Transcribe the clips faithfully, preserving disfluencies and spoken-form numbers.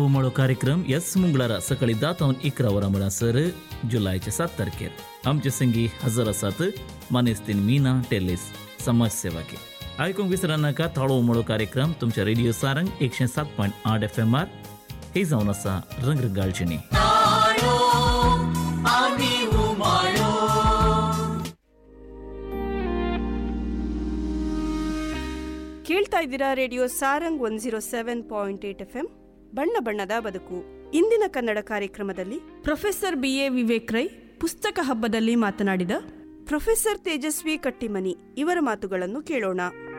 उमाळो कार्यक्रम यस मंगळारा सकाळी दातावन इकरा वरां म्हणसर जुलैचे सात तारखेर आमचे संगी हजर आसात मानेस्तीन मीना टेलीस समाज सेवा के आयकूंक विसरा नाका. ताळो उमाळो कार्यक्रम तुमच्या रेडिओ सारंग एकशे सात पॉयंट आठ एफ एम आर हे जावन आसा रंगरगाळचिणी. ಕೇಳ್ತಾ ಇದ್ದೀರಾ radio Sarang one zero seven point eight F M ಬಣ್ಣ ಬಣ್ಣದ ಬದುಕು. ಇಂದಿನ ಕನ್ನಡ ಕಾರ್ಯಕ್ರಮದಲ್ಲಿ professor B A Vivek Rai ಪುಸ್ತಕ ಹಬ್ಬದಲ್ಲಿ ಮಾತನಾಡಿದ ಪ್ರೊಫೆಸರ್ ತೇಜಸ್ವಿ ಕಟ್ಟಿಮನಿ ಇವರ ಮಾತುಗಳನ್ನು ಕೇಳೋಣ.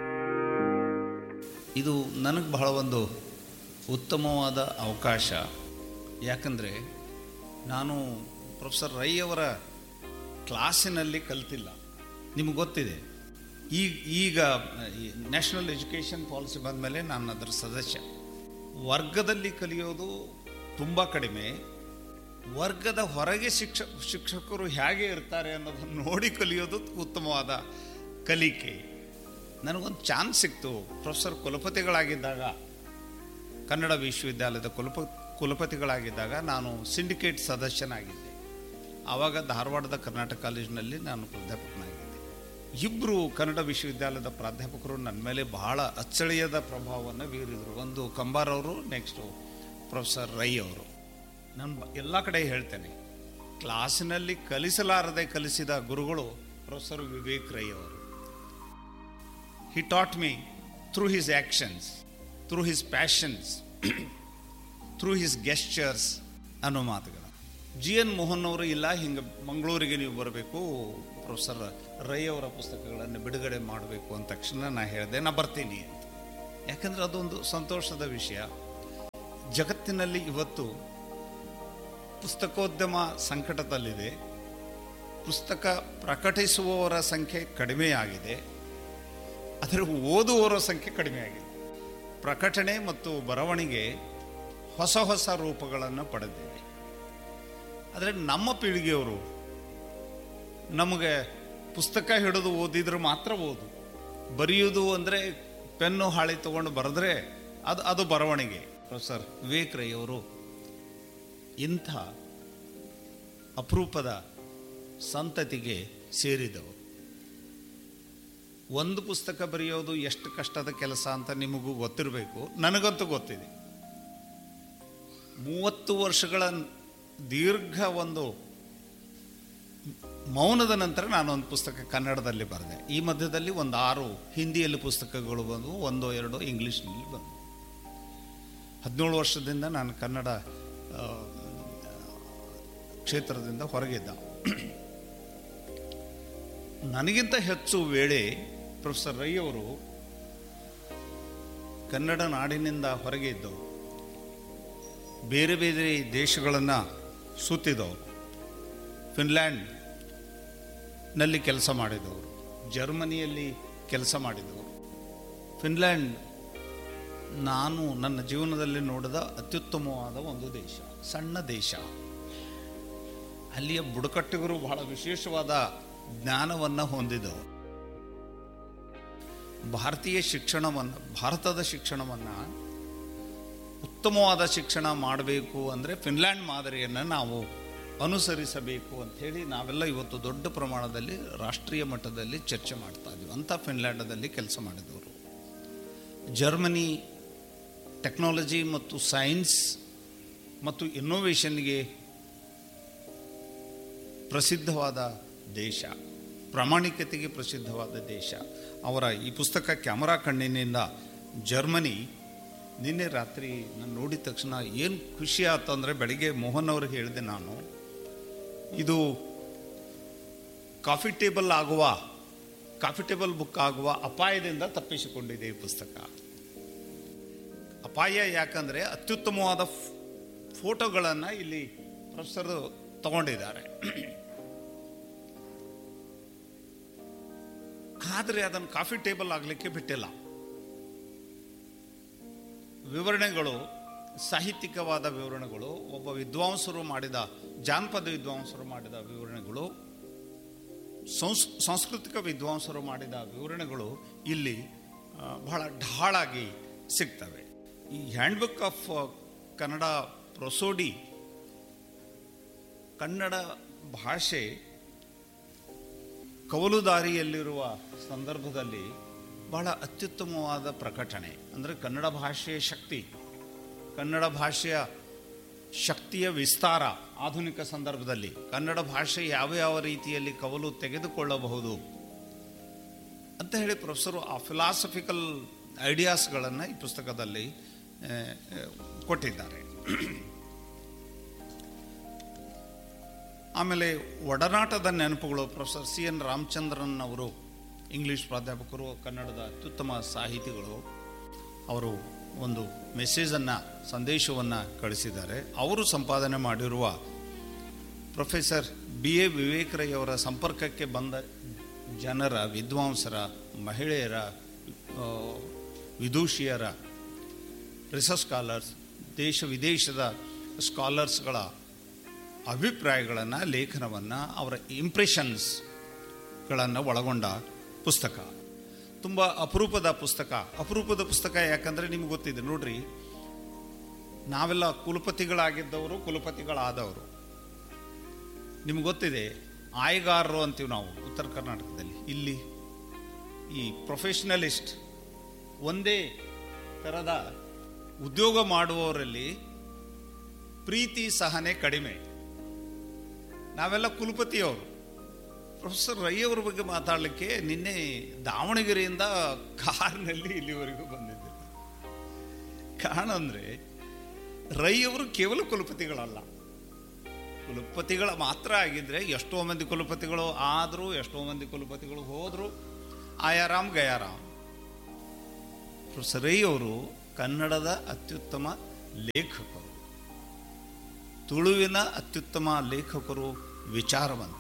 ಇದು ನನಗೆ ಬಹಳ ಒಂದು ಉತ್ತಮವಾದ ಅವಕಾಶ. ಯಾಕಂದರೆ ನಾನು ಪ್ರೊಫೆಸರ್ ರೈ ಅವರ ಕ್ಲಾಸಿನಲ್ಲಿ ಕಲಿತಿಲ್ಲ. ನಿಮಗೆ ಗೊತ್ತಿದೆ, ಈಗ ಈಗ ನ್ಯಾಷನಲ್ ಎಜುಕೇಷನ್ ಪಾಲಿಸಿ ಬಂದ ಮೇಲೆ ನಾನು ಅದರ ಸದಸ್ಯ. ವರ್ಗದಲ್ಲಿ ಕಲಿಯೋದು ತುಂಬ ಕಡಿಮೆ. ವರ್ಗದ ಹೊರಗೆ ಶಿಕ್ಷ ಶಿಕ್ಷಕರು ಹೇಗೆ ಇರ್ತಾರೆ ಅನ್ನೋದನ್ನು ನೋಡಿ ಕಲಿಯೋದು ಉತ್ತಮವಾದ ಕಲಿಕೆ. ನನಗೊಂದು ಚಾನ್ಸ್ ಸಿಕ್ತು. ಪ್ರೊಫೆಸರ್ ಕುಲಪತಿಗಳಾಗಿದ್ದಾಗ, ಕನ್ನಡ ವಿಶ್ವವಿದ್ಯಾಲಯದ ಕುಲಪ ಕುಲಪತಿಗಳಾಗಿದ್ದಾಗ ನಾನು ಸಿಂಡಿಕೇಟ್ ಸದಸ್ಯನಾಗಿದ್ದೆ. ಆವಾಗ ಧಾರವಾಡದ ಕರ್ನಾಟಕ ಕಾಲೇಜಿನಲ್ಲಿ ನಾನು ಪ್ರಾಧ್ಯಾಪಕನಾಗಿದ್ದೆ. ಇಬ್ಬರು ಕನ್ನಡ ವಿಶ್ವವಿದ್ಯಾಲಯದ ಪ್ರಾಧ್ಯಾಪಕರು ನನ್ನ ಮೇಲೆ ಬಹಳ ಅಚ್ಚಳಿಯದ ಪ್ರಭಾವವನ್ನು ಬೀರಿದರು. ಒಂದು ಕಂಬಾರ್ ಅವರು, ನೆಕ್ಸ್ಟು ಪ್ರೊಫೆಸರ್ ರೈ ಅವರು. ನಾನು ಎಲ್ಲ ಕಡೆ ಹೇಳ್ತೇನೆ, ಕ್ಲಾಸಿನಲ್ಲಿ ಕಲಿಸಲಾರದೆ ಕಲಿಸಿದ ಗುರುಗಳು ಪ್ರೊಫೆಸರ್ ವಿವೇಕ್ ರೈ ಅವರು. ಹಿ taught me through his actions, through his passions, through his gestures ಅನ್ನೋ ಮಾತುಗಳು. ಜಿ ಎನ್ ಮೋಹನ್ ಅವರು ಇಲ್ಲ, ಹಿಂಗೆ ಮಂಗಳೂರಿಗೆ ನೀವು ಬರಬೇಕು, ಪ್ರೊಫೆಸರ್ ರೈ ಅವರ ಪುಸ್ತಕಗಳನ್ನು ಬಿಡುಗಡೆ ಮಾಡಬೇಕು ಅಂದ ತಕ್ಷಣ ನಾನು ಹೇಳಿದೆ ನಾ ಬರ್ತೀನಿ ಅಂತ. ಯಾಕಂದರೆ ಅದೊಂದು ಸಂತೋಷದ ವಿಷಯ. ಜಗತ್ತಿನಲ್ಲಿ ಇವತ್ತು ಪುಸ್ತಕೋದ್ಯಮ ಸಂಕಟದಲ್ಲಿದೆ. ಪುಸ್ತಕ ಪ್ರಕಟಿಸುವವರ ಸಂಖ್ಯೆ ಕಡಿಮೆಯಾಗಿದೆ, ಆದರೆ ಓದುವವರ ಸಂಖ್ಯೆ ಕಡಿಮೆಯಾಗಿದೆ. ಪ್ರಕಟಣೆ ಮತ್ತು ಬರವಣಿಗೆ ಹೊಸ ಹೊಸ ರೂಪಗಳನ್ನು ಪಡೆದಿದೆ. ಆದರೆ ನಮ್ಮ ಪೀಳಿಗೆಯವರು ನಮಗೆ ಪುಸ್ತಕ ಹಿಡಿದು ಓದಿದ್ರೆ ಮಾತ್ರ ಓದು, ಬರೆಯುವುದು ಅಂದರೆ ಪೆನ್ನು ಹಾಳಿ ತಗೊಂಡು ಬರೆದ್ರೆ ಅದು ಅದು ಬರವಣಿಗೆ. ಪ್ರೊಫೆಸರ್ ವಿವೇಕ್ ರೈ ಅವರು ಇಂಥ ಅಪರೂಪದ ಸಂತತಿಗೆ ಸೇರಿದವರು. ಒಂದು ಪುಸ್ತಕ ಬರೆಯೋದು ಎಷ್ಟು ಕಷ್ಟದ ಕೆಲಸ ಅಂತ ನಿಮಗೂ ಗೊತ್ತಿರಬೇಕು, ನನಗಂತೂ ಗೊತ್ತಿದೆ. ಮೂವತ್ತು ವರ್ಷಗಳ ದೀರ್ಘ ಒಂದು ಮೌನದ ನಂತರ ನಾನೊಂದು ಪುಸ್ತಕ ಕನ್ನಡದಲ್ಲಿ ಬರೆದೆ. ಈ ಮಧ್ಯದಲ್ಲಿ ಒಂದು ಆರು ಹಿಂದಿಯಲ್ಲಿ ಪುಸ್ತಕಗಳು ಬಂದವು, ಒಂದೋ ಎರಡೋ ಇಂಗ್ಲೀಷ್ನಲ್ಲಿ ಬಂದವು. ಹದಿನೇಳು ವರ್ಷದಿಂದ ನಾನು ಕನ್ನಡ ಕ್ಷೇತ್ರದಿಂದ ಹೊರಗಿದ್ದ. ನನಗಿಂತ ಹೆಚ್ಚು ವೇಳೆ ಪ್ರೊಫೆಸರ್ ರೈ ಅವರು ಕನ್ನಡ ನಾಡಿನಿಂದ ಹೊರಗೆ ಇದ್ದವರು, ಬೇರೆ ಬೇರೆ ದೇಶಗಳನ್ನು ಸುತ್ತಿದವರು, ಫಿನ್ಲ್ಯಾಂಡ್ ನಲ್ಲಿ ಕೆಲಸ ಮಾಡಿದವರು, ಜರ್ಮನಿಯಲ್ಲಿ ಕೆಲಸ ಮಾಡಿದವರು. ಫಿನ್ಲ್ಯಾಂಡ್ ನಾನು ನನ್ನ ಜೀವನದಲ್ಲಿ ನೋಡಿದ ಅತ್ಯುತ್ತಮವಾದ ಒಂದು ದೇಶ, ಸಣ್ಣ ದೇಶ. ಅಲ್ಲಿಯ ಬುಡಕಟ್ಟಿಗರು ಬಹಳ ವಿಶೇಷವಾದ ಜ್ಞಾನವನ್ನು ಹೊಂದಿದವರು. ಭಾರತೀಯ ಶಿಕ್ಷಣವನ್ನು, ಭಾರತದ ಶಿಕ್ಷಣವನ್ನು ಉತ್ತಮವಾದ ಶಿಕ್ಷಣ ಮಾಡಬೇಕು ಅಂದರೆ ಫಿನ್ಲ್ಯಾಂಡ್ ಮಾದರಿಯನ್ನು ನಾವು ಅನುಸರಿಸಬೇಕು ಅಂಥೇಳಿ ನಾವೆಲ್ಲ ಇವತ್ತು ದೊಡ್ಡ ಪ್ರಮಾಣದಲ್ಲಿ ರಾಷ್ಟ್ರೀಯ ಮಟ್ಟದಲ್ಲಿ ಚರ್ಚೆ ಮಾಡ್ತಾ ಇದ್ದೀವಿ. ಅಂಥ ಫಿನ್ಲ್ಯಾಂಡದಲ್ಲಿ ಕೆಲಸ ಮಾಡಿದವರು. ಜರ್ಮನಿ ಟೆಕ್ನಾಲಜಿ ಮತ್ತು ಸೈನ್ಸ್ ಮತ್ತು ಇನ್ನೋವೇಷನ್ಗೆ ಪ್ರಸಿದ್ಧವಾದ ದೇಶ, ಪ್ರಾಮಾಣಿಕತೆಗೆ ಪ್ರಸಿದ್ಧವಾದ ದೇಶ. ಅವರ ಈ ಪುಸ್ತಕ ಕ್ಯಾಮರಾ ಕಣ್ಣಿನಿಂದ ಜರ್ಮನಿ ನಿನ್ನೆ ರಾತ್ರಿ ನಾನು ನೋಡಿದ ತಕ್ಷಣ ಏನು ಖುಷಿ ಆಯ್ತು ಅಂದರೆ, ಬೆಳಿಗ್ಗೆ ಮೋಹನ್ ಅವ್ರಿಗೆ ಹೇಳಿದೆ ನಾನು, ಇದು ಕಾಫಿ ಟೇಬಲ್ ಆಗುವ ಕಾಫಿ ಟೇಬಲ್ ಬುಕ್ ಆಗುವ ಅಪಾಯದಿಂದ ತಪ್ಪಿಸಿಕೊಂಡಿದೆ ಈ ಪುಸ್ತಕ. ಅಪಾಯ ಯಾಕಂದರೆ ಅತ್ಯುತ್ತಮವಾದ ಫೋಟೋಗಳನ್ನು ಇಲ್ಲಿ ಪ್ರೊಫೆಸರ್ ತಗೊಂಡಿದ್ದಾರೆ. ಆದರೆ ಅದನ್ನು ಕಾಫಿ ಟೇಬಲ್ ಆಗಲಿಕ್ಕೆ ಬಿಟ್ಟಿಲ್ಲ. ವಿವರಣೆಗಳು, ಸಾಹಿತ್ಯಿಕವಾದ ವಿವರಣೆಗಳು, ಒಬ್ಬ ವಿದ್ವಾಂಸರು ಮಾಡಿದ, ಜಾನಪದ ವಿದ್ವಾಂಸರು ಮಾಡಿದ ವಿವರಣೆಗಳು, ಸಂಸ್ ಸಾಂಸ್ಕೃತಿಕ ವಿದ್ವಾಂಸರು ಮಾಡಿದ ವಿವರಣೆಗಳು ಇಲ್ಲಿ ಬಹಳ ಢಾಳಾಗಿ ಸಿಗ್ತವೆ. ಈ ಹ್ಯಾಂಡ್ಬುಕ್ ಆಫ್ ಕನ್ನಡ ಪ್ರೊಸೋಡಿ, ಕನ್ನಡ ಭಾಷೆ ಕವಲುದಾರಿಯಲ್ಲಿರುವ ಸಂದರ್ಭದಲ್ಲಿ ಬಹಳ ಅತ್ಯುತ್ತಮವಾದ ಪ್ರಕಟಣೆ. ಅಂದರೆ ಕನ್ನಡ ಭಾಷೆಯ ಶಕ್ತಿ, ಕನ್ನಡ ಭಾಷೆಯ ಶಕ್ತಿಯ ವಿಸ್ತಾರ ಆಧುನಿಕ ಸಂದರ್ಭದಲ್ಲಿ ಕನ್ನಡ ಭಾಷೆ ಯಾವ ಯಾವ ರೀತಿಯಲ್ಲಿ ಕವಲು ತೆಗೆದುಕೊಳ್ಳಬಹುದು ಅಂತ ಹೇಳಿ ಪ್ರೊಫೆಸರು ಆ ಫಿಲಾಸಫಿಕಲ್ ಐಡಿಯಾಸ್ಗಳನ್ನು ಈ ಪುಸ್ತಕದಲ್ಲಿ ಕೊಟ್ಟಿದ್ದಾರೆ. ಆಮೇಲೆ ಒಡನಾಟದ ನೆನಪುಗಳು, ಪ್ರೊಫೆಸರ್ ಸಿ ಎನ್ ರಾಮಚಂದ್ರನ್ ಅವರು ಇಂಗ್ಲೀಷ್ ಪ್ರಾಧ್ಯಾಪಕರು, ಕನ್ನಡದ ಅತ್ಯುತ್ತಮ ಸಾಹಿತಿಗಳು. ಅವರು ಒಂದು ಮೆಸೇಜನ್ನು, ಸಂದೇಶವನ್ನು ಕಳಿಸಿದ್ದಾರೆ. ಅವರು ಸಂಪಾದನೆ ಮಾಡಿರುವ professor B A Vivek Rai ಅವರ ಸಂಪರ್ಕಕ್ಕೆ ಬಂದ ಜನರ, ವಿದ್ವಾಂಸರ, ಮಹಿಳೆಯರ, ವಿದೂಷಿಯರ, ರಿಸರ್ಚ್ ಸ್ಕಾಲರ್ಸ್, ದೇಶ ವಿದೇಶದ ಸ್ಕಾಲರ್ಸ್ಗಳ ಅಭಿಪ್ರಾಯಗಳನ್ನು, ಲೇಖನವನ್ನು, ಅವರ ಇಂಪ್ರೆಷನ್ಸ್ಗಳನ್ನು ಒಳಗೊಂಡ ಪುಸ್ತಕ. ತುಂಬ ಅಪರೂಪದ ಪುಸ್ತಕ. ಅಪರೂಪದ ಪುಸ್ತಕ ಯಾಕಂದರೆ ನಿಮ್ಗೆ ಗೊತ್ತಿದೆ ನೋಡ್ರಿ, ನಾವೆಲ್ಲ ಕುಲಪತಿಗಳಾಗಿದ್ದವರು, ಕುಲಪತಿಗಳಾದವರು. ನಿಮ್ಗೆ ಗೊತ್ತಿದೆ, ಆಯ್ಗಾರರು ಅಂತೀವಿ ನಾವು ಉತ್ತರ ಕರ್ನಾಟಕದಲ್ಲಿ. ಇಲ್ಲಿ ಈ ಪ್ರೊಫೆಷನಲಿಸ್ಟ್, ಒಂದೇ ಥರದ ಉದ್ಯೋಗ ಮಾಡುವವರಲ್ಲಿ ಪ್ರೀತಿ ಸಹನೆ ಕಡಿಮೆ. ನಾವೆಲ್ಲ ಕುಲಪತಿಯವರು. ಪ್ರೊಫೆಸರ್ ರೈ ಅವರ ಬಗ್ಗೆ ಮಾತಾಡಲಿಕ್ಕೆ ನಿನ್ನೆ ದಾವಣಗೆರೆಯಿಂದ ಕಾರ್ನಲ್ಲಿ ಇಲ್ಲಿವರೆಗೂ ಬಂದಿದ್ದೆ. ಕಾರಣ ಅಂದರೆ ರೈ ಅವರು ಕೇವಲ ಕುಲಪತಿಗಳಲ್ಲ, ಕುಲಪತಿಗಳ ಮಾತ್ರ ಆಗಿದ್ದರೆ ಎಷ್ಟೋ ಮಂದಿ ಕುಲಪತಿಗಳು ಆದರೂ, ಎಷ್ಟೋ ಮಂದಿ ಕುಲಪತಿಗಳು ಹೋದರು, ಆಯಾರಾಮ್ ಗಯಾರಾಮ್. ಪ್ರೊಫೆಸರ್ ರೈ ಅವರು ಕನ್ನಡದ ಅತ್ಯುತ್ತಮ ಲೇಖಕರು, ತುಳುವಿನ ಅತ್ಯುತ್ತಮ ಲೇಖಕರು, ವಿಚಾರವಂತರು.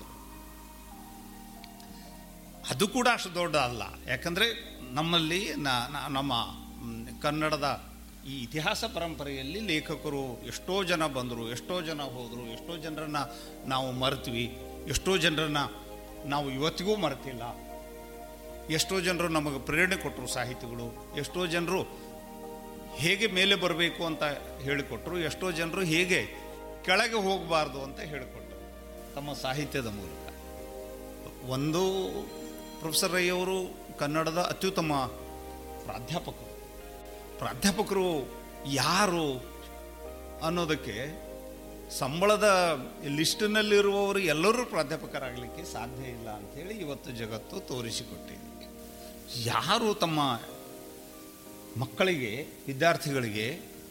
ಅದು ಕೂಡ ಅಷ್ಟು ದೊಡ್ಡ ಅಲ್ಲ, ಯಾಕಂದರೆ ನಮ್ಮಲ್ಲಿ ನಮ್ಮ ಕನ್ನಡದ ಈ ಇತಿಹಾಸ ಪರಂಪರೆಯಲ್ಲಿ ಲೇಖಕರು ಎಷ್ಟೋ ಜನ ಬಂದರು, ಎಷ್ಟೋ ಜನ ಹೋದರು, ಎಷ್ಟೋ ಜನರನ್ನು ನಾವು ಮರೆತ್ವಿ, ಎಷ್ಟೋ ಜನರನ್ನು ನಾವು ಇವತ್ತಿಗೂ ಮರೆತಿಲ್ಲ. ಎಷ್ಟೋ ಜನರು ನಮಗೆ ಪ್ರೇರಣೆ ಕೊಟ್ಟರು ಸಾಹಿತಿಗಳು, ಎಷ್ಟೋ ಜನರು ಹೇಗೆ ಮೇಲೆ ಬರಬೇಕು ಅಂತ ಹೇಳಿಕೊಟ್ರು, ಎಷ್ಟೋ ಜನರು ಹೇಗೆ ಕೆಳಗೆ ಹೋಗಬಾರ್ದು ಅಂತ ಹೇಳಿಕೊಟ್ರು ತಮ್ಮ ಸಾಹಿತ್ಯದ ಮೂಲಕ. ಒಂದು ಪ್ರೊಫೆಸರ್ ರೈ ಅವರು ಕನ್ನಡದ ಅತ್ಯುತ್ತಮ ಪ್ರಾಧ್ಯಾಪಕರು. ಪ್ರಾಧ್ಯಾಪಕರು ಯಾರು ಅನ್ನೋದಕ್ಕೆ ಸಂಬಳದ ಲಿಸ್ಟಿನಲ್ಲಿರುವವರು ಎಲ್ಲರೂ ಪ್ರಾಧ್ಯಾಪಕರಾಗಲಿಕ್ಕೆ ಸಾಧ್ಯ ಇಲ್ಲ ಅಂಥೇಳಿ ಇವತ್ತು ಜಗತ್ತು ತೋರಿಸಿಕೊಟ್ಟಿದೆ. ಯಾರು ತಮ್ಮ ಮಕ್ಕಳಿಗೆ, ವಿದ್ಯಾರ್ಥಿಗಳಿಗೆ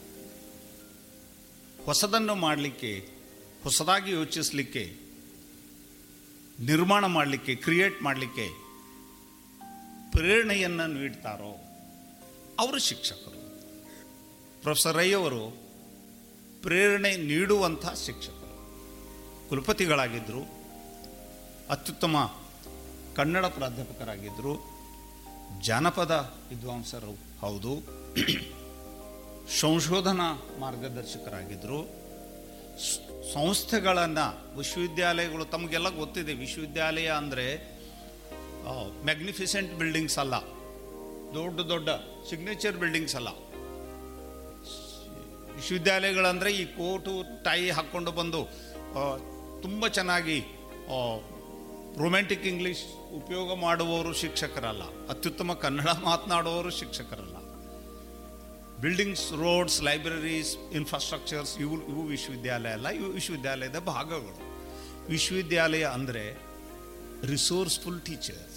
ಹೊಸದನ್ನು ಮಾಡಲಿಕ್ಕೆ, ಹೊಸದಾಗಿ ಯೋಚಿಸಲಿಕ್ಕೆ, ನಿರ್ಮಾಣ ಮಾಡಲಿಕ್ಕೆ, ಕ್ರಿಯೇಟ್ ಮಾಡಲಿಕ್ಕೆ ಪ್ರೇರಣೆಯನ್ನು ನೀಡ್ತಾರೋ ಅವರು ಶಿಕ್ಷಕರು. ಪ್ರೊಫೆಸರ್ ರೈ ಅವರು ಪ್ರೇರಣೆ ನೀಡುವಂಥ ಶಿಕ್ಷಕರು. ಕುಲಪತಿಗಳಾಗಿದ್ದರು, ಅತ್ಯುತ್ತಮ ಕನ್ನಡ ಪ್ರಾಧ್ಯಾಪಕರಾಗಿದ್ದರು, ಜಾನಪದ ವಿದ್ವಾಂಸರು ಹೌದು, ಸಂಶೋಧನಾ ಮಾರ್ಗದರ್ಶಕರಾಗಿದ್ದರು. ಸಂಸ್ಥೆಗಳನ್ನು, ವಿಶ್ವವಿದ್ಯಾಲಯಗಳು ತಮಗೆಲ್ಲ ಗೊತ್ತಿದೆ, ವಿಶ್ವವಿದ್ಯಾಲಯ ಅಂದರೆ ಮ್ಯಾಗ್ನಿಫಿಸೆಂಟ್ ಬಿಲ್ಡಿಂಗ್ಸ್ ಅಲ್ಲ, ದೊಡ್ಡ ದೊಡ್ಡ ಸಿಗ್ನೇಚರ್ ಬಿಲ್ಡಿಂಗ್ಸ್ ಅಲ್ಲ. ವಿಶ್ವವಿದ್ಯಾಲಯಗಳಂದರೆ ಈ ಕೋಟು ಟೈ ಹಾಕ್ಕೊಂಡು ಬಂದು ತುಂಬ ಚೆನ್ನಾಗಿ ರೊಮ್ಯಾಂಟಿಕ್ ಇಂಗ್ಲೀಷ್ ಉಪಯೋಗ ಮಾಡುವವರು ಶಿಕ್ಷಕರಲ್ಲ, ಅತ್ಯುತ್ತಮ ಕನ್ನಡ ಮಾತನಾಡುವವರು ಶಿಕ್ಷಕರಲ್ಲ. ಬಿಲ್ಡಿಂಗ್ಸ್, ರೋಡ್ಸ್, ಲೈಬ್ರರೀಸ್, ಇನ್ಫ್ರಾಸ್ಟ್ರಕ್ಚರ್ಸ್ ಇವು ಇವು ವಿಶ್ವವಿದ್ಯಾಲಯ ಅಲ್ಲ, ಇವು ವಿಶ್ವವಿದ್ಯಾಲಯದ ಭಾಗಗಳು. ವಿಶ್ವವಿದ್ಯಾಲಯ ಅಂದರೆ ರಿಸೋರ್ಸ್ಫುಲ್ ಟೀಚರ್ಸ್.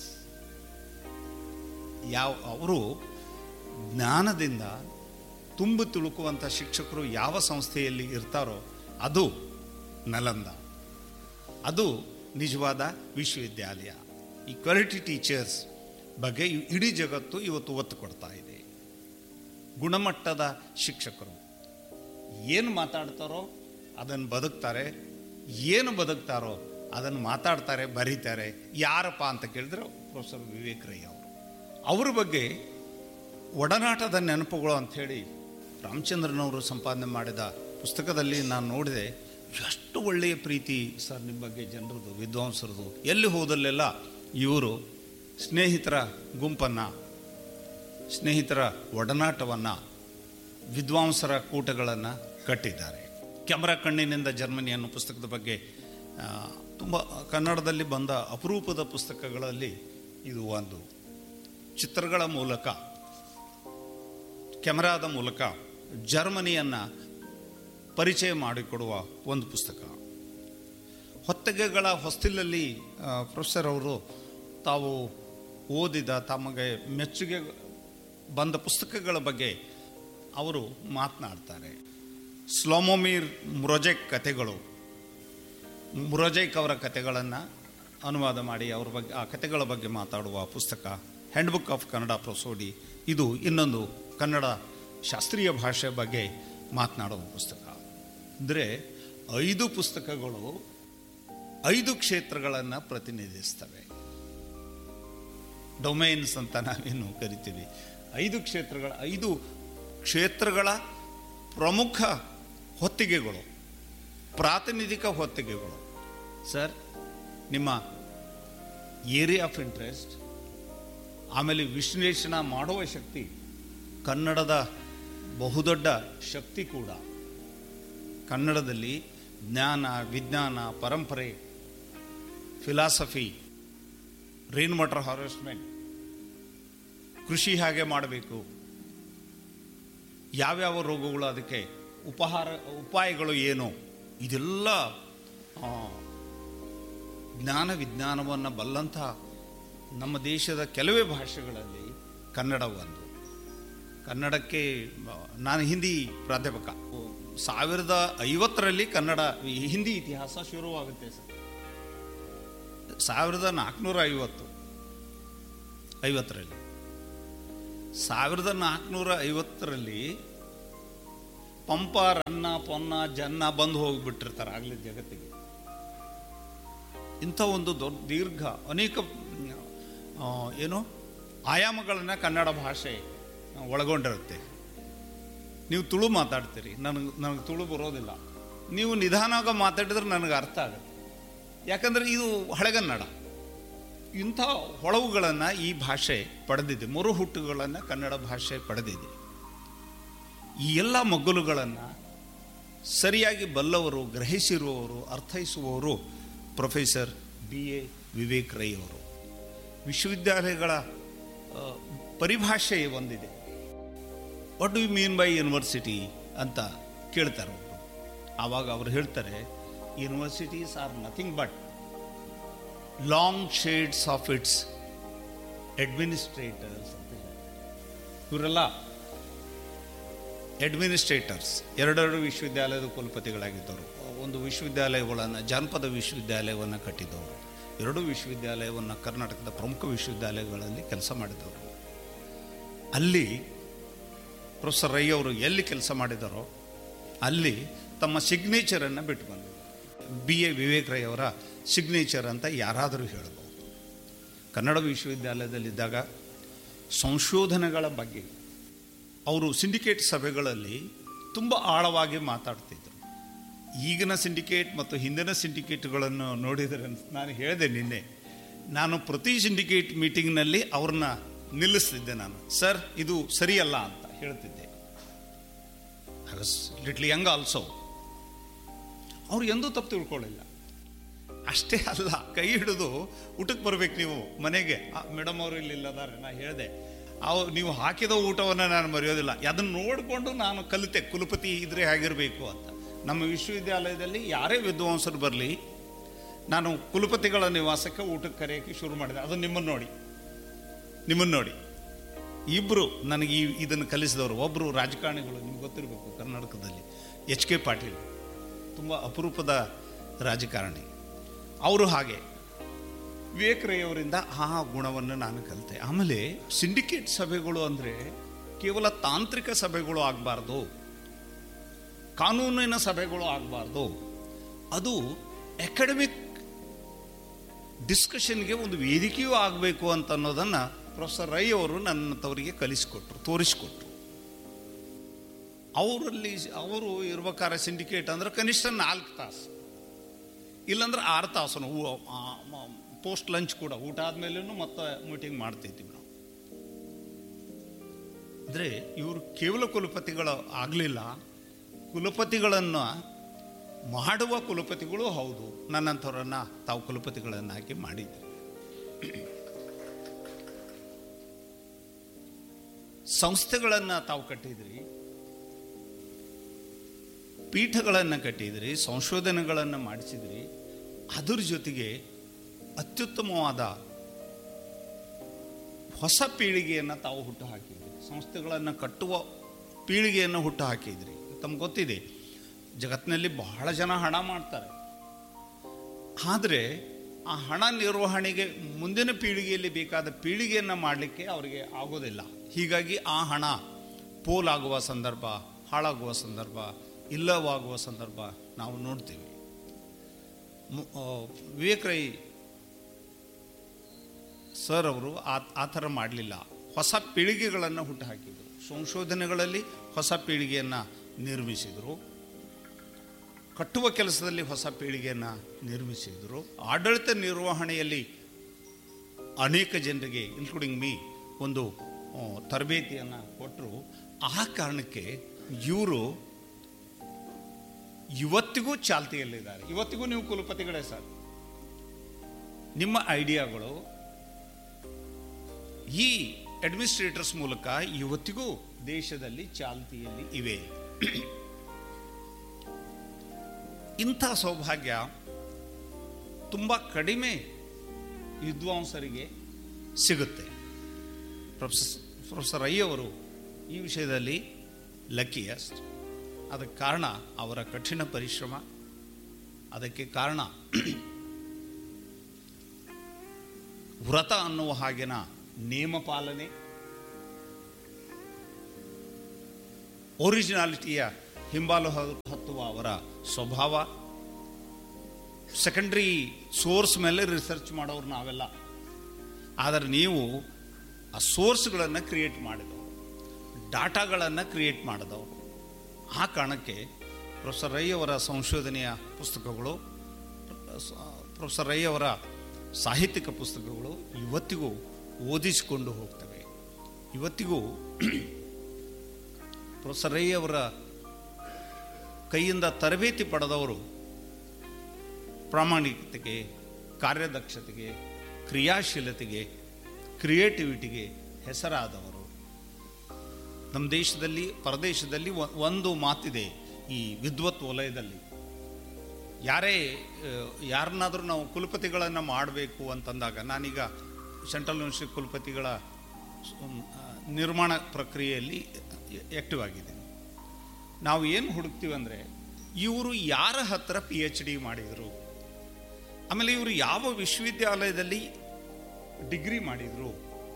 ಯಾವ ಅವರು ಜ್ಞಾನದಿಂದ ತುಂಬು ತುಳುಕುವಂಥ ಶಿಕ್ಷಕರು ಯಾವ ಸಂಸ್ಥೆಯಲ್ಲಿ ಇರ್ತಾರೋ ಅದು ನಲಂದ, ಅದು ನಿಜವಾದ ವಿಶ್ವವಿದ್ಯಾಲಯ. ಈ ಕ್ವಾಲಿಟಿ ಟೀಚರ್ಸ್ ಬಗ್ಗೆ ಇಡೀ ಜಗತ್ತು ಇವತ್ತು ಒತ್ತು ಕೊಡ್ತಾ ಇದೆ. ಗುಣಮಟ್ಟದ ಶಿಕ್ಷಕರು ಏನು ಮಾತಾಡ್ತಾರೋ ಅದನ್ನು ಬದುಕ್ತಾರೆ, ಏನು ಬದುಕ್ತಾರೋ ಅದನ್ನು ಮಾತಾಡ್ತಾರೆ, ಬರೀತಾರೆ. ಯಾರಪ್ಪ ಅಂತ ಕೇಳಿದ್ರೆ ಪ್ರೊಫೆಸರ್ ವಿವೇಕ್ ರೈ ಅವರು. ಅವ್ರ ಬಗ್ಗೆ ಒಡನಾಟದ ನೆನಪುಗಳು ಅಂಥೇಳಿ ರಾಮಚಂದ್ರನವರು ಸಂಪಾದನೆ ಮಾಡಿದ ಪುಸ್ತಕದಲ್ಲಿ ನಾನು ನೋಡಿದೆ. ಎಷ್ಟು ಒಳ್ಳೆಯ ಪ್ರೀತಿ ಸರ್ ನಿಮ್ಮ ಬಗ್ಗೆ ಜನರದು, ವಿದ್ವಾಂಸರದು. ಎಲ್ಲಿ ಹೋದಲ್ಲೆಲ್ಲ ಇವರು ಸ್ನೇಹಿತರ ಗುಂಪನ್ನು, ಸ್ನೇಹಿತರ ಒಡನಾಟವನ್ನು, ವಿದ್ವಾಂಸರ ಕೂಟಗಳನ್ನು ಕಟ್ಟಿದ್ದಾರೆ. ಕ್ಯಾಮರಾ ಕಣ್ಣಿನಿಂದ ಜರ್ಮನಿ ಅನ್ನೋ ಪುಸ್ತಕದ ಬಗ್ಗೆ ತುಂಬ ಕನ್ನಡದಲ್ಲಿ ಬಂದ ಅಪರೂಪದ ಪುಸ್ತಕಗಳಲ್ಲಿ ಇದು ಒಂದು. ಚಿತ್ರಗಳ ಮೂಲಕ, ಕ್ಯಾಮರಾದ ಮೂಲಕ ಜರ್ಮನಿಯನ್ನು ಪರಿಚಯ ಮಾಡಿಕೊಡುವ ಒಂದು ಪುಸ್ತಕ. ಹೊತ್ತಿಗೆಗಳ ಹೊಸ್ತಿಲಲ್ಲಿ ಪ್ರೊಫೆಸರ್ ಅವರು ತಾವು ಓದಿದ, ತಮಗೆ ಮೆಚ್ಚುಗೆ ಬಂದ ಪುಸ್ತಕಗಳ ಬಗ್ಗೆ ಅವರು ಮಾತನಾಡ್ತಾರೆ. ಸ್ಲೋಮೊಮೀರ್ ಮುರೋಜೆಕ್ ಕಥೆಗಳು, ಮುರೋಜೆಕ್ ಅವರ ಕಥೆಗಳನ್ನು ಅನುವಾದ ಮಾಡಿ ಅವ್ರ ಬಗ್ಗೆ, ಆ ಕಥೆಗಳ ಬಗ್ಗೆ ಮಾತಾಡುವ ಪುಸ್ತಕ ಹ್ಯಾಂಡ್ ಬುಕ್ ಆಫ್ ಕನ್ನಡ ಪ್ರೊಸೋಡಿ. ಇದು ಇನ್ನೊಂದು ಕನ್ನಡ ಶಾಸ್ತ್ರೀಯ ಭಾಷೆ ಬಗ್ಗೆ ಮಾತನಾಡುವ ಪುಸ್ತಕ. ಅಂದರೆ ಐದು ಪುಸ್ತಕಗಳು ಐದು ಕ್ಷೇತ್ರಗಳನ್ನು ಪ್ರತಿನಿಧಿಸ್ತವೆ. ಡೊಮೈನ್ಸ್ ಅಂತ ನಾವೇನು ಕರಿತೀವಿ. ಐದು ಕ್ಷೇತ್ರಗಳ ಐದು ಕ್ಷೇತ್ರಗಳ ಪ್ರಮುಖ ಹೊತ್ತಿಗೆಗಳು, ಪ್ರಾತಿನಿಧಿಕ ಹೊತ್ತಿಗೆಗಳು. ಸರ್, ನಿಮ್ಮ ಏರಿಯಾ ಆಫ್ ಇಂಟ್ರೆಸ್ಟ್, ಆಮೇಲೆ ವಿಶ್ಲೇಷಣೆ ಮಾಡುವ ಶಕ್ತಿ ಕನ್ನಡದ ಬಹುದೊಡ್ಡ ಶಕ್ತಿ ಕೂಡ. ಕನ್ನಡದಲ್ಲಿ ಜ್ಞಾನ, ವಿಜ್ಞಾನ, ಪರಂಪರೆ, ಫಿಲಾಸಫಿ, ರೈನ್ ವಾಟರ್ ಹಾರ್ವೆಸ್ಟ್ಮೆಂಟ್, ಕೃಷಿ ಹೇಗೆ ಮಾಡಬೇಕು, ಯಾವ್ಯಾವ ರೋಗಗಳು, ಅದಕ್ಕೆ ಉಪಹಾರ ಉಪಾಯಗಳು ಏನು, ಇದೆಲ್ಲ ಜ್ಞಾನ ವಿಜ್ಞಾನವನ್ನು ಬಲ್ಲಂಥ ನಮ್ಮ ದೇಶದ ಕೆಲವೇ ಭಾಷೆಗಳಲ್ಲಿ ಕನ್ನಡ ಒಂದು. ಕನ್ನಡಕ್ಕೆ ನಾನು ಹಿಂದಿ ಪ್ರಾಧ್ಯಾಪಕ. ಸಾವಿರದ ಐವತ್ತರಲ್ಲಿ ಕನ್ನಡ ಹಿಂದಿ ಇತಿಹಾಸ ಶುರುವಾಗುತ್ತೆ ಸರ್. ಸಾವಿರದ ನಾಲ್ಕುನೂರ ಐವತ್ತು ಐವತ್ತರಲ್ಲಿ ಸಾವಿರದ ನಾಲ್ಕುನೂರ ಐವತ್ತರಲ್ಲಿ ಪಂಪ, ರನ್ನ, ಪೊನ್ನ, ಜನ್ನ ಬಂದು ಹೋಗಿಬಿಟ್ಟಿರ್ತಾರೆ ಆಗಲೇ ಜಗತ್ತಿಗೆ. ಇಂಥ ಒಂದು ದೊಡ್ಡ ದೀರ್ಘ ಅನೇಕ ಏನು ಆಯಾಮಗಳನ್ನು ಕನ್ನಡ ಭಾಷೆ ಒಳಗೊಂಡಿರುತ್ತೆ. ನೀವು ತುಳು ಮಾತಾಡ್ತೀರಿ, ನನಗೆ ನನಗೆ ತುಳು ಬರೋದಿಲ್ಲ. ನೀವು ನಿಧಾನವಾಗಿ ಮಾತಾಡಿದ್ರೆ ನನಗೆ ಅರ್ಥ ಆಗುತ್ತೆ, ಯಾಕಂದರೆ ಇದು ಹಳೆಗನ್ನಡ. ಇಂಥ ಹೊಳವುಗಳನ್ನು ಈ ಭಾಷೆ ಪಡೆದಿದೆ, ಮರು ಹುಟ್ಟುಗಳನ್ನು ಕನ್ನಡ ಭಾಷೆ ಪಡೆದಿದೆ. ಈ ಎಲ್ಲ ಮಗ್ಗಲುಗಳನ್ನು ಸರಿಯಾಗಿ ಬಲ್ಲವರು, ಗ್ರಹಿಸಿರುವವರು, ಅರ್ಥೈಸುವವರು professor B A Vivek Rai ಅವರು. ವಿಶ್ವವಿದ್ಯಾಲಯಗಳ ಪರಿಭಾಷೆ ಒಂದಿದೆ. What do you mean by university ಅಂತ ಕೇಳ್ತಾರೆ ಅವರು. ಆವಾಗ ಅವರು ಹೇಳ್ತಾರೆ, universities are nothing but long shades of it's administrators ಅಂತ ಹೇಳ್ತಾರೆ. ಇವರೆಲ್ಲ ಅಡ್ಮಿನಿಸ್ಟ್ರೇಟರ್ಸ್, ಎರಡೆರಡು ವಿಶ್ವವಿದ್ಯಾಲಯದ ಕುಲಪತಿಗಳಾಗಿದ್ದವರು. ಒಂದು ವಿಶ್ವವಿದ್ಯಾಲಯಗಳನ್ನು, ಜಾನಪದ ವಿಶ್ವವಿದ್ಯಾಲಯವನ್ನು ಕಟ್ಟಿದ್ದವರು, ಎರಡೂ ವಿಶ್ವವಿದ್ಯಾಲಯವನ್ನು ಕರ್ನಾಟಕದ ಪ್ರಮುಖ ವಿಶ್ವವಿದ್ಯಾಲಯಗಳಲ್ಲಿ ಕೆಲಸ ಮಾಡಿದವರು. ಅಲ್ಲಿ ಪ್ರೊಫೆಸರ್ ರೈ ಅವರು ಎಲ್ಲಿ ಕೆಲಸ ಮಾಡಿದಾರೋ ಅಲ್ಲಿ ತಮ್ಮ ಸಿಗ್ನೇಚರನ್ನು ಬಿಟ್ಟು ಬಂದರು. ಬಿ ಎ ವಿವೇಕ್ ರೈ ಅವರ ಸಿಗ್ನೇಚರ್ ಅಂತ ಯಾರಾದರೂ ಹೇಳಬಹುದು. ಕನ್ನಡ ವಿಶ್ವವಿದ್ಯಾಲಯದಲ್ಲಿದ್ದಾಗ ಸಂಶೋಧನೆಗಳ ಬಗ್ಗೆ ಅವರು ಸಿಂಡಿಕೇಟ್ ಸಭೆಗಳಲ್ಲಿ ತುಂಬ ಆಳವಾಗಿ ಮಾತಾಡ್ತಿದ್ದರು. ಈಗಿನ ಸಿಂಡಿಕೇಟ್ ಮತ್ತು ಹಿಂದಿನ ಸಿಂಡಿಕೇಟ್ಗಳನ್ನು ನೋಡಿದರೆ, ನಾನು ಹೇಳಿದೆ ನಿನ್ನೆ, ನಾನು ಪ್ರತಿ ಸಿಂಡಿಕೇಟ್ ಮೀಟಿಂಗ್ನಲ್ಲಿ ಅವ್ರನ್ನ ನಿಲ್ಲಿಸ್ತಿದ್ದೆ. ನಾನು ಸರ್ ಇದು ಸರಿಯಲ್ಲ ಅಂತ ಹೇಳ್ತಿದ್ದೆ. I was little Young also. ಅವ್ರು ಎಂದೂ ತಪ್ಪು ತಿಳ್ಕೊಳ್ಳಿಲ್ಲ. ಅಷ್ಟೇ ಅಲ್ಲ, ಕೈ ಹಿಡಿದು ಊಟಕ್ಕೆ ಬರ್ಬೇಕು ನೀವು ಮನೆಗೆ. ಮೇಡಮ್ ಅವರು ಇಲ್ಲಿ ಇಲ್ಲದಾರೆ, ನಾ ಹೇಳಿದೆ, ಅವು ನೀವು ಹಾಕಿದ ಊಟವನ್ನು ನಾನು ಮರೆಯೋದಿಲ್ಲ. ಅದನ್ನು ನೋಡಿಕೊಂಡು ನಾನು ಕಲಿತೆ, ಕುಲಪತಿ ಇದ್ರೆ ಹೇಗಿರಬೇಕು ಅಂತ. ನಮ್ಮ ವಿಶ್ವವಿದ್ಯಾಲಯದಲ್ಲಿ ಯಾರೇ ವಿದ್ವಾಂಸರು ಬರಲಿ, ನಾನು ಕುಲಪತಿಗಳ ನಿವಾಸಕ್ಕೆ ಊಟಕ್ಕೆ ಕರೆಯೋಕ್ಕೆ ಶುರು ಮಾಡಿದೆ. ಅದು ನಿಮ್ಮನ್ನು ನೋಡಿ ನಿಮ್ಮನ್ನು ನೋಡಿ ಇಬ್ಬರು ನನಗೆ ಈ ಇದನ್ನು ಕಲಿಸಿದವರು. ಒಬ್ಬರು ರಾಜಕಾರಣಿಗಳು, ನಿಮ್ಗೆ ಗೊತ್ತಿರಬೇಕು, ಕರ್ನಾಟಕದಲ್ಲಿ ಎಚ್ ಕೆ ಪಾಟೀಲ್, ತುಂಬ ಅಪರೂಪದ ರಾಜಕಾರಣಿ. ಅವರು ಹಾಗೆ ವಿವೇಕ್ ರೈ ಅವರಿಂದ ಆ ಗುಣವನ್ನು ನಾನು ಕಲಿತೆ. ಆಮೇಲೆ ಸಿಂಡಿಕೇಟ್ ಸಭೆಗಳು ಅಂದರೆ ಕೇವಲ ತಾಂತ್ರಿಕ ಸಭೆಗಳು ಆಗಬಾರ್ದು, ಕಾನೂನಿನ ಸಭೆಗಳು ಆಗಬಾರ್ದು, ಅದು ಅಕಾಡೆಮಿಕ್ ಡಿಸ್ಕಷನ್ಗೆ ಒಂದು ವೇದಿಕೆಯೂ ಆಗಬೇಕು ಅಂತ ಅನ್ನೋದನ್ನು ಪ್ರೊಫೆಸರ್ ರೈ ಅವರು ನನ್ನಂಥವರಿಗೆ ಕಲಿಸಿಕೊಟ್ರು, ತೋರಿಸಿಕೊಟ್ರು. ಅವರಲ್ಲಿ ಅವರು ಇರ್ಬೇಕಾದ್ರೆ ಸಿಂಡಿಕೇಟ್ ಅಂದರೆ ಕನಿಷ್ಠ ನಾಲ್ಕು ತಾಸು, ಇಲ್ಲಾಂದ್ರೆ ಆರು ತಾಸು. ಪೋಸ್ಟ್ ಲಂಚ್ ಕೂಡ, ಊಟ ಆದಮೇಲೂ ಮತ್ತೆ ಮೀಟಿಂಗ್ ಮಾಡ್ತಿದ್ವಿ ನಾವು. ಅಂದರೆ ಇವರು ಕೇವಲ ಕುಲಪತಿಗಳು ಆಗಲಿಲ್ಲ, ಕುಲಪತಿಗಳನ್ನು ಮಾಡುವ ಕುಲಪತಿಗಳು ಹೌದು. ನನ್ನಂಥವ್ರನ್ನು ತಾವು ಕುಲಪತಿಗಳನ್ನಾಗಿ ಮಾಡಿದ್ರಿ. ಸಂಸ್ಥೆಗಳನ್ನು ತಾವು ಕಟ್ಟಿದ್ರಿ, ಪೀಠಗಳನ್ನು ಕಟ್ಟಿದ್ರಿ, ಸಂಶೋಧನೆಗಳನ್ನು ಮಾಡಿಸಿದ್ರಿ. ಅದರ ಜೊತೆಗೆ ಅತ್ಯುತ್ತಮವಾದ ಹೊಸ ಪೀಳಿಗೆಯನ್ನು ತಾವು ಹುಟ್ಟು ಹಾಕಿದ್ರಿ. ಸಂಸ್ಥೆಗಳನ್ನು ಕಟ್ಟುವ ಪೀಳಿಗೆಯನ್ನು ಹುಟ್ಟು ಹಾಕಿದ್ರಿ. ತಮ್ಗೆ ಗೊತ್ತಿದೆ, ಜಗತ್ತಿನಲ್ಲಿ ಬಹಳ ಜನ ಹಣ ಮಾಡ್ತಾರೆ, ಆದರೆ ಆ ಹಣ ನಿರ್ವಹಣೆಗೆ ಮುಂದಿನ ಪೀಳಿಗೆಯಲ್ಲಿ ಬೇಕಾದ ಪೀಳಿಗೆಯನ್ನು ಮಾಡಲಿಕ್ಕೆ ಅವರಿಗೆ ಆಗೋದಿಲ್ಲ. ಹೀಗಾಗಿ ಆ ಹಣ ಪೋಲಾಗುವ ಸಂದರ್ಭ, ಹಾಳಾಗುವ ಸಂದರ್ಭ, ಇಲ್ಲವಾಗುವ ಸಂದರ್ಭ ನಾವು ನೋಡ್ತೀವಿ. ವಿವೇಕ್ ರೈ ಸರ್ ಅವರು ಆ ಆ ಥರ ಮಾಡಲಿಲ್ಲ. ಹೊಸ ಪೀಳಿಗೆಗಳನ್ನು ಹುಟ್ಟು ಹಾಕಿದರು. ಸಂಶೋಧನೆಗಳಲ್ಲಿ ಹೊಸ ಪೀಳಿಗೆಯನ್ನು ನಿರ್ಮಿಸಿದರು, ಕಟ್ಟುವ ಕೆಲಸದಲ್ಲಿ ಹೊಸ ಪೀಳಿಗೆಯನ್ನು ನಿರ್ಮಿಸಿದರು, ಆಡಳಿತ ನಿರ್ವಹಣೆಯಲ್ಲಿ ಅನೇಕ ಜನರಿಗೆ ಇನ್ಕ್ಲೂಡಿಂಗ್ ಮೀ ಒಂದು ತರಬೇತಿಯನ್ನು ಕೊಟ್ಟರು. ಆ ಕಾರಣಕ್ಕೆ ಇವರು ಇವತ್ತಿಗೂ ಚಾಲ್ತಿಯಲ್ಲಿದ್ದಾರೆ. ಇವತ್ತಿಗೂ ನೀವು ಕುಲಪತಿಗಳೇ ಸರ್. ನಿಮ್ಮ ಐಡಿಯಾಗಳು ಈ ಅಡ್ಮಿನಿಸ್ಟ್ರೇಟರ್ಸ್ ಮೂಲಕ ಇವತ್ತಿಗೂ ದೇಶದಲ್ಲಿ ಚಾಲ್ತಿಯಲ್ಲಿ ಇವೆ. ಇಂಥ ಸೌಭಾಗ್ಯ ತುಂಬ ಕಡಿಮೆ ವಿದ್ವಾಂಸರಿಗೆ ಸಿಗುತ್ತೆ. ಪ್ರೊಫೆಸರ್ ಪ್ರೊಫೆಸರ್ ರೈ ಅವರು ಈ ವಿಷಯದಲ್ಲಿ ಲಕ್ಕಿಯಸ್ಟ್. ಅದಕ್ಕೆ ಕಾರಣ ಅವರ ಕಠಿಣ ಪರಿಶ್ರಮ, ಅದಕ್ಕೆ ಕಾರಣ ವ್ರತ ಅನ್ನುವ ಹಾಗೆನ ನೇಮ ಪಾಲನೆ, ಒರಿಜಿನಾಲಿಟಿಯ ಹಿಂಬಾಲು ಹತ್ತುವ ಅವರ ಸ್ವಭಾವ. ಸೆಕೆಂಡ್ರಿ ಸೋರ್ಸ್ ಮೇಲೆ ರಿಸರ್ಚ್ ಮಾಡೋರು ನಾವೆಲ್ಲ, ಆದರೆ ನೀವು ಆ ಸೋರ್ಸ್ಗಳನ್ನು ಕ್ರಿಯೇಟ್ ಮಾಡಿದವರು, ಡಾಟಾಗಳನ್ನು ಕ್ರಿಯೇಟ್ ಮಾಡಿದವರು. ಆ ಕಾರಣಕ್ಕೆ ಪ್ರೊಫೆಸರ್ ರೈ ಅವರ ಸಂಶೋಧನೆಯ ಪುಸ್ತಕಗಳು, ಪ್ರೊಫೆಸರ್ ರೈ ಅವರ ಸಾಹಿತ್ಯಿಕ ಪುಸ್ತಕಗಳು ಇವತ್ತಿಗೂ ಓದಿಸಿಕೊಂಡು ಹೋಗ್ತವೆ. ಇವತ್ತಿಗೂ ಪ್ರೊಫೆಸರ್ ರೈ ಅವರ ಕೈಯಿಂದ ತರಬೇತಿ ಪಡೆದವರು ಪ್ರಾಮಾಣಿಕತೆಗೆ, ಕಾರ್ಯದಕ್ಷತೆಗೆ, ಕ್ರಿಯಾಶೀಲತೆಗೆ, ಕ್ರಿಯೇಟಿವಿಟಿಗೆ ಹೆಸರಾದವರು. ನಮ್ಮ ದೇಶದಲ್ಲಿ, ಪರದೇಶದಲ್ಲಿ ಒಂದು ಮಾತಿದೆ ಈ ವಿದ್ವತ್ ವಲಯದಲ್ಲಿ. ಯಾರೇ ಯಾರನ್ನಾದರೂ ನಾವು ಕುಲಪತಿಗಳನ್ನು ಮಾಡಬೇಕು ಅಂತಂದಾಗ, ನಾನೀಗ ಸೆಂಟ್ರಲ್ ಯೂನಿವರ್ಸಿಟಿ ಕುಲಪತಿಗಳ ನಿರ್ಮಾಣ ಪ್ರಕ್ರಿಯೆಯಲ್ಲಿ ಆ್ಯಕ್ಟಿವ್ ಆಗಿದ್ದೀನಿ. ನಾವು ಏನು ಹುಡುಕ್ತೀವಿ ಅಂದರೆ, ಇವರು ಯಾರ ಹತ್ರ ಪಿ ಎಚ್ ಡಿ ಮಾಡಿದರು, ಆಮೇಲೆ ಇವರು ಯಾವ ವಿಶ್ವವಿದ್ಯಾಲಯದಲ್ಲಿ ಡಿಗ್ರಿ ಮಾಡಿದರು,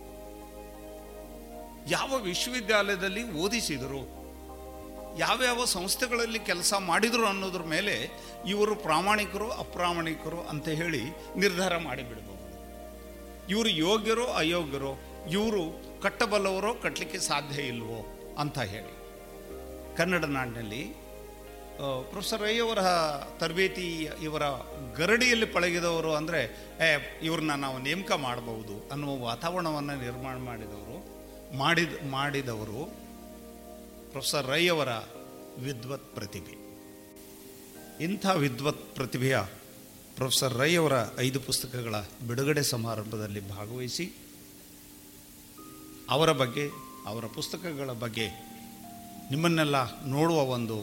ಯಾವ ವಿಶ್ವವಿದ್ಯಾಲಯದಲ್ಲಿ ಓದಿಸಿದರು, ಯಾವ್ಯಾವ ಸಂಸ್ಥೆಗಳಲ್ಲಿ ಕೆಲಸ ಮಾಡಿದರು ಅನ್ನೋದ್ರ ಮೇಲೆ ಇವರು ಪ್ರಾಮಾಣಿಕರು ಅಪ್ರಾಮಾಣಿಕರು ಅಂತ ಹೇಳಿ ನಿರ್ಧಾರ ಮಾಡಿಬಿಡ್ಬೋದು. ಇವರು ಯೋಗ್ಯರೋ ಅಯೋಗ್ಯರೋ, ಇವರು ಕಟ್ಟಬಲ್ಲವರೋ ಕಟ್ಟಲಿಕ್ಕೆ ಸಾಧ್ಯ ಇಲ್ವೋ ಅಂತ ಹೇಳಿ. ಕನ್ನಡ ನಾಡಿನಲ್ಲಿ ಪ್ರೊಫೆಸರ್ ರೈ ಅವರ ತರಬೇತಿ, ಇವರ ಗರಡಿಯಲ್ಲಿ ಪಳಗಿದವರು ಅಂದರೆ ಏ ಇವ್ರನ್ನ ನಾವು ನೇಮಕ ಮಾಡಬಹುದು ಅನ್ನುವ ವಾತಾವರಣವನ್ನು ನಿರ್ಮಾಣ ಮಾಡಿದವರು ಮಾಡಿದ ಮಾಡಿದವರು ಪ್ರೊಫೆಸರ್ ರೈ ಅವರ ವಿದ್ವತ್ ಪ್ರತಿಭೆ. ಇಂಥ ವಿದ್ವತ್ ಪ್ರತಿಭೆಯ ಪ್ರೊಫೆಸರ್ ರೈ ಅವರ ಐದು ಪುಸ್ತಕಗಳ ಬಿಡುಗಡೆ ಸಮಾರಂಭದಲ್ಲಿ ಭಾಗವಹಿಸಿ ಅವರ ಬಗ್ಗೆ, ಅವರ ಪುಸ್ತಕಗಳ ಬಗ್ಗೆ ನಿಮ್ಮನ್ನೆಲ್ಲ ನೋಡುವ ಒಂದು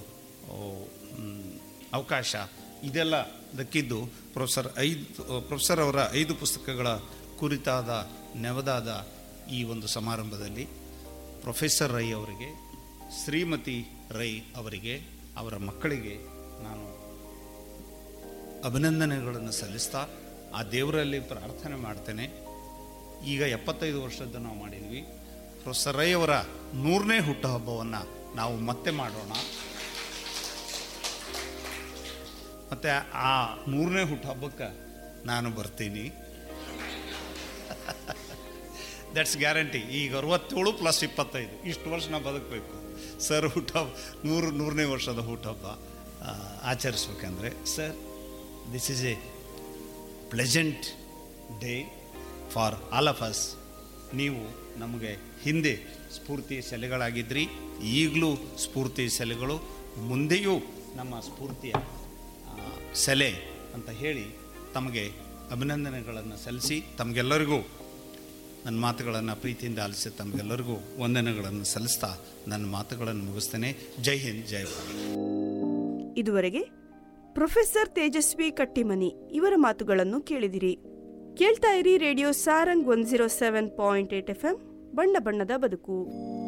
ಅವಕಾಶ ಇದೆಲ್ಲ ದಕ್ಕಿದ್ದು ಪ್ರೊಫೆಸರ್ ಐದು ಪ್ರೊಫೆಸರ್ ಅವರ ಐದು ಪುಸ್ತಕಗಳ ಕುರಿತಾದ ನೆವದಾದ ಈ ಒಂದು ಸಮಾರಂಭದಲ್ಲಿ ಪ್ರೊಫೆಸರ್ ರೈ ಅವರಿಗೆ, ಶ್ರೀಮತಿ ರೈ ಅವರಿಗೆ, ಅವರ ಮಕ್ಕಳಿಗೆ ನಾನು ಅಭಿನಂದನೆಗಳನ್ನು ಸಲ್ಲಿಸ್ತಾ ಆ ದೇವರಲ್ಲಿ ಪ್ರಾರ್ಥನೆ ಮಾಡ್ತೇನೆ. ಈಗ ಎಪ್ಪತ್ತೈದು ವರ್ಷದ್ದು ನಾವು ಮಾಡಿದ್ವಿ. ಪ್ರೊಫೆಸರ್ ರೈ ಅವರ ನೂರನೇ ಹುಟ್ಟುಹಬ್ಬವನ್ನು ನಾವು ಮತ್ತೆ ಮಾಡೋಣ. ಮತ್ತು ಆ ನೂರನೇ ಹುಟ್ಟುಹಬ್ಬಕ್ಕೆ ನಾನು ಬರ್ತೀನಿ. That's guarantee. ಈಗ ಅರವತ್ತೇಳು ಪ್ಲಸ್ ಇಪ್ಪತ್ತೈದು, ಇಷ್ಟು ವರ್ಷ ನಾವು ಬದುಕಬೇಕು. ಸರ್ ಹುಟ್ಟುಹಬ್ಬ ನೂರು ನೂರನೇ ವರ್ಷದ ಹುಟ್ಟುಹಬ್ಬ ಆಚರಿಸ್ಬೇಕಂದ್ರೆ, sir this is A ಪ್ಲೆಜೆಂಟ್ day for all of us. ನೀವು ನಮಗೆ ಹಿಂದೆ ಸ್ಫೂರ್ತಿ ಸೆಲೆಗಳಾಗಿದ್ರಿ, ಈಗಲೂ ಸ್ಫೂರ್ತಿ ಸೆಲೆಗಳು. ಮುಂದೆಯೂ ನಮ್ಮ ಸ್ಫೂರ್ತಿಯ ಸೆಲೆ ಅಂತ ಹೇಳಿ ತಮಗೆ ಅಭಿನಂದನೆಗಳನ್ನು ಸಲ್ಲಿಸಿ ತಮಗೆಲ್ಲರಿಗೂ ನನ್ನ ಮಾತುಗಳನ್ನು ಪ್ರೀತಿಯಿಂದ ಆಲಿಸಿ ತಮಗೆಲ್ಲರಿಗೂ ವಂದನೆಗಳನ್ನು ಸಲ್ಲಿಸ್ತಾ ನನ್ನ ಮಾತುಗಳನ್ನು ಮುಗಿಸ್ತೇನೆ. ಜೈ ಹಿಂದ್, ಜೈ ಭಾರತ್. ಇದುವರೆಗೆ ಪ್ರೊಫೆಸರ್ ತೇಜಸ್ವಿ ಕಟ್ಟಿಮನಿ ಇವರ ಮಾತುಗಳನ್ನು ಕೇಳಿದಿರಿ. ಕೇಳ್ತಾ ಇರಿ radio Sarang one zero seven point eight F M, ಬಣ್ಣ ಬಣ್ಣದ ಬದುಕು.